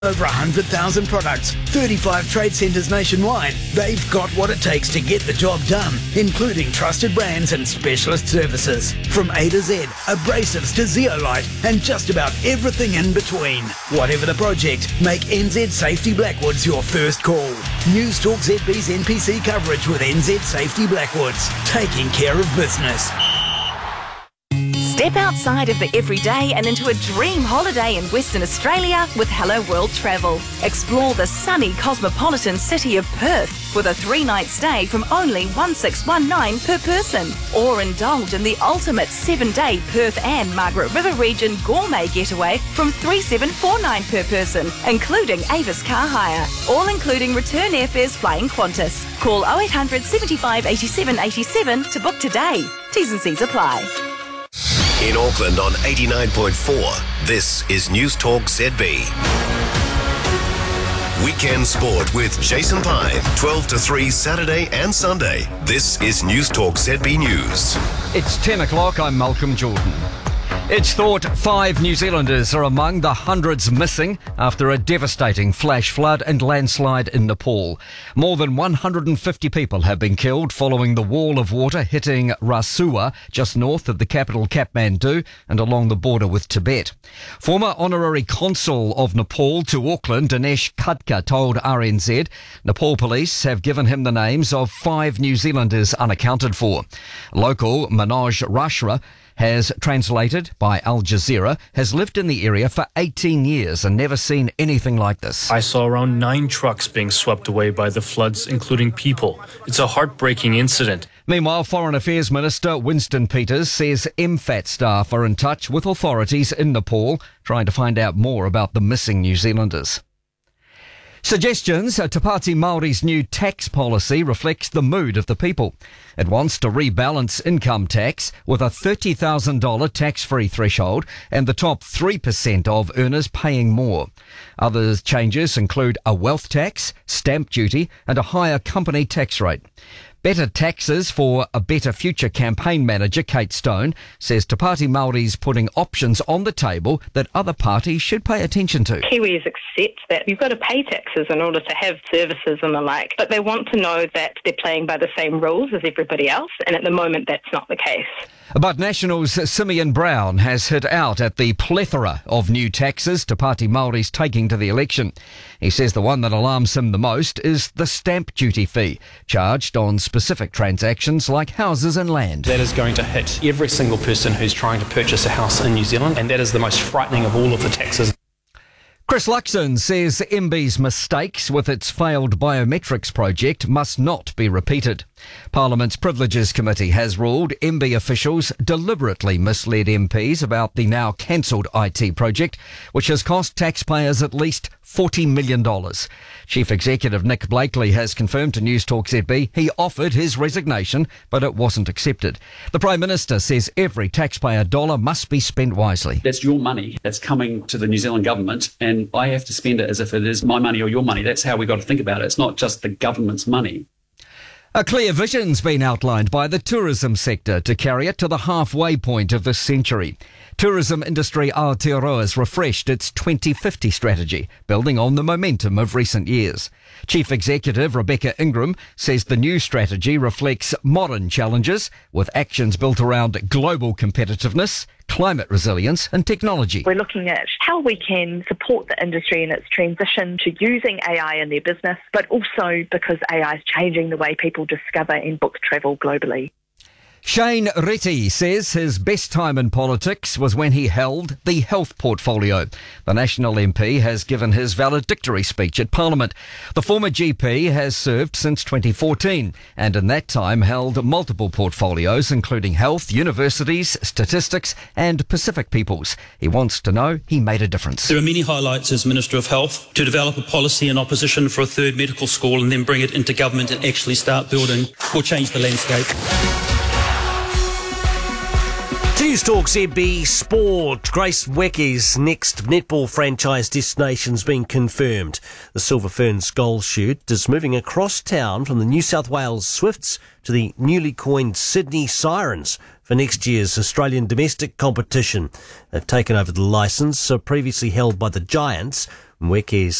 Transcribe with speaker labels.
Speaker 1: Over 100,000 products, 35 trade centres nationwide. They've got what it takes to get the job done, including trusted brands and specialist services. From A to Z, abrasives to zeolite, and just about everything in between. Whatever the project, make NZ Safety Blackwoods your first call. News Talk ZB's NPC coverage with NZ Safety Blackwoods, taking care of business.
Speaker 2: Step outside of the everyday and into a dream holiday in Western Australia with Hello World Travel. Explore the sunny cosmopolitan city of Perth with a 3-night stay from only $1,619 per person. Or indulge in the ultimate 7-day Perth and Margaret River region gourmet getaway from $3,749 per person, including Avis car hire. All including return airfares flying Qantas. Call 0800 75 87 87 to book today. T's and C's apply.
Speaker 3: In Auckland on 89.4, this is News Talk ZB. Weekend Sport with Jason Pine, 12 to 3 Saturday and Sunday. This is News Talk ZB News.
Speaker 4: It's 10 o'clock, I'm Malcolm Jordan. It's thought 5 New Zealanders are among the hundreds missing after a devastating flash flood and landslide in Nepal. More than 150 people have been killed following the wall of water hitting Rasuwa, just north of the capital Kathmandu and along the border with Tibet. Former Honorary Consul of Nepal to Auckland, Dinesh Khadka, told RNZ Nepal police have given him the names of 5 New Zealanders unaccounted for. Local Manoj Rashra has translated by Al Jazeera, has lived in the area for 18 years and never seen anything like this.
Speaker 5: I saw around 9 trucks being swept away by the floods, including people. It's a heartbreaking incident.
Speaker 4: Meanwhile, Foreign Affairs Minister Winston Peters says MFAT staff are in touch with authorities in Nepal, trying to find out more about the missing New Zealanders. Suggestions Te Pāti Māori's new tax policy reflects the mood of the people. It wants to rebalance income tax with a $30,000 tax-free threshold and the top 3% of earners paying more. Other changes include a wealth tax, stamp duty and a higher company tax rate. Better Taxes for a Better Future campaign manager Kate Stone says Te Pāti Māori's putting options on the table that other parties should pay attention to.
Speaker 6: Kiwis accept that you've got to pay taxes in order to have services and the like, but they want to know that they're playing by the same rules as everybody else, and at the moment that's not the case.
Speaker 4: But National's Simeon Brown has hit out at the plethora of new taxes Te Pāti Māori's taking to the election. He says the one that alarms him the most is the stamp duty fee, charged on specific transactions like houses and land.
Speaker 7: That is going to hit every single person who's trying to purchase a house in New Zealand, and that is the most frightening of all of the taxes.
Speaker 4: Chris Luxon says MBIE's mistakes with its failed biometrics project must not be repeated. Parliament's Privileges Committee has ruled MBIE officials deliberately misled MPs about the now cancelled IT project, which has cost taxpayers at least $40 million. Chief Executive Nick Blakely has confirmed to News Talk ZB he offered his resignation, but it wasn't accepted. The Prime Minister says every taxpayer dollar must be spent wisely.
Speaker 8: That's your money that's coming to the New Zealand government, and I have to spend it as if it is my money or your money. That's how we've got to think about it. It's not just the government's money.
Speaker 4: A clear vision's been outlined by the tourism sector to carry it to the halfway point of this century. Tourism industry Aotearoa's refreshed its 2050 strategy, building on the momentum of recent years. Chief Executive Rebecca Ingram says the new strategy reflects modern challenges with actions built around global competitiveness, climate resilience and technology.
Speaker 9: We're looking at how we can support the industry in its transition to using AI in their business, but also because AI is changing the way people discover and book travel globally.
Speaker 4: Shane Reti says his best time in politics was when he held the health portfolio. The National MP has given his valedictory speech at Parliament. The former GP has served since 2014 and in that time held multiple portfolios including health, universities, statistics and Pacific Peoples. He wants to know he made a difference.
Speaker 10: There are many highlights as Minister of Health to develop a policy in opposition for a third medical school and then bring it into government and actually start building will change the landscape.
Speaker 11: News Talk ZB Sport. Grace Wecke's next netball franchise destination's been confirmed. The Silver Ferns Gold Shoot is moving across town from the New South Wales Swifts to the newly coined Sydney Sirens for next year's Australian domestic competition. They've taken over the licence, previously held by the Giants, Wekes